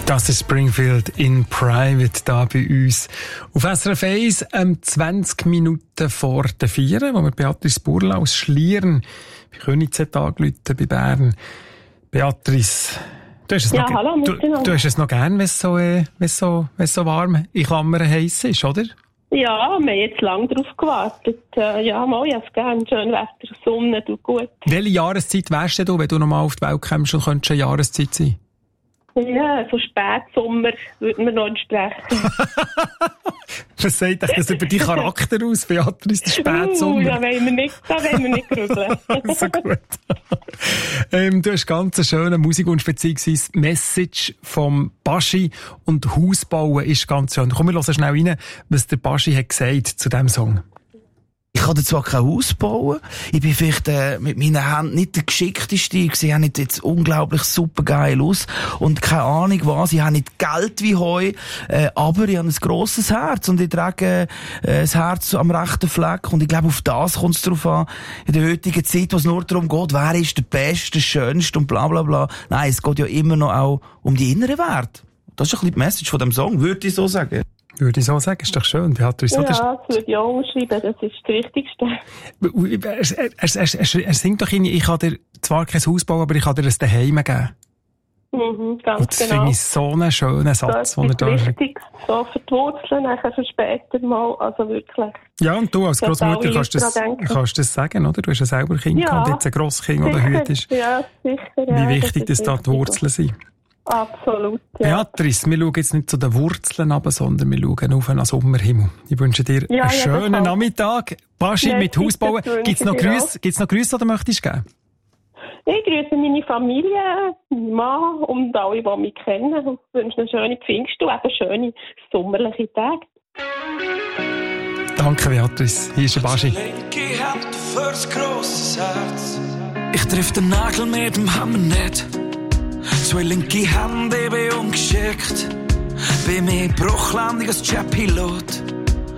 Das ist Springfield in Private da bei uns. Auf SRF 1, 20 Minuten vor der 4, wo wir Beatrice Burla aus Schlieren bei Königsegg angerufen bei Bern. Beatrice, du hast es noch, hallo, du hast es noch gern, wenn es so warm in Klammern heiß ist, oder? Ja, wir haben jetzt lange darauf gewartet. Ja, mal, ich habe es gerne. Schön Wetter, Sonne, tut gut. Welche Jahreszeit wärst du, wenn du nochmal auf die Welt kommst und könntest eine Jahreszeit sein? Ja, so Spätsommer würde mir noch entsprechen. Was sagt das über deinen Charakter aus, Beatrice, der Spätsommer? Da wollen wir nicht grübeln. So gut. Du hast ganz eine schöne Musikwunsch, beziehungsweise Message vom Baschi und Hausbauen ist ganz schön. Komm, wir hören schnell rein, was der Baschi hat gesagt zu diesem Song. Ich kann zwar kein Haus bauen, ich bin vielleicht mit meinen Händen nicht der Geschickteste, ich sehe nicht jetzt unglaublich super geil aus und keine Ahnung was, ich habe nicht Geld wie Heu, aber ich habe ein grosses Herz und ich trage das Herz am rechten Fleck und ich glaube, auf das kommt es drauf an, in der heutigen Zeit, wo es nur darum geht, wer ist der Beste, der Schönste und bla bla bla. Nein, es geht ja immer noch auch um die inneren Werte. Das ist ein bisschen die Message von dem Song, würde ich so sagen. Würde ich so sagen, ist doch schön. Beatrice, ja, das würde ich auch unterschreiben, das ist das Wichtigste. Er singt doch irgendwie, ich kann dir zwar kein Haus bauen, aber ich kann dir das daheim geben. Ganz und das genau. finde ich so einen schönen Satz, den er da sagt. Wichtig, so für die Wurzeln, nachher für später mal, also wirklich. Ja, und du als Großmutter kannst das sagen, oder? Du hast ja selber Kind gehabt, jetzt ein Grosskind oder heute ist. Ja, sicher. Wie wichtig, dass da die Wurzeln sind. Absolut, ja. Beatrice, wir schauen jetzt nicht zu den Wurzeln runter, sondern wir schauen auf einen Sommerhimmel. Ich wünsche dir einen schönen Nachmittag. Baschi mit Hausbauen. Gibt's noch Grüße oder möchtest du geben? Ich grüße meine Familie, meinen Mann und alle, die mich kennen. Und wünsche eine schöne Pfingst und eben schöne sommerliche Tage. Danke, Beatrice. Hier ist der Baschi. Ich triff den Nagel mit dem Hammer nicht. Zwei linke Hände bin ungeschickt. Bei mir Bruchlandung als Jet-Pilot.